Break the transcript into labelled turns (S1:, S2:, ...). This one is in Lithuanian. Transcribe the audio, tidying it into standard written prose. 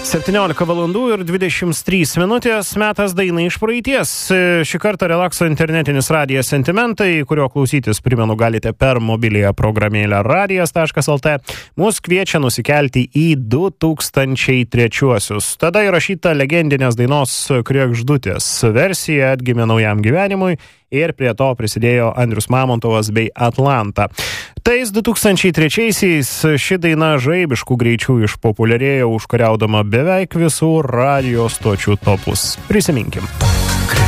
S1: 17:23 metas dainai iš praeities. Šį kartą Relakso internetinis radijas Sentimentai, kurio klausytis, primenu, galite per mobiliąją programėlę radijas.lt. Mūsų kviečia nusikelti į 2003-uosius. Tada įrašyta legendinės dainos Kregždutės versija atgimė naujam gyvenimui ir prie to prisidėjo Andrius Mamontovas bei Atlanta. Tais 2003-aisiais ši daina žaibiškų greičių išpopuliarėjo, užkariaudama beveik visų radijo stočių topus. Prisiminkim.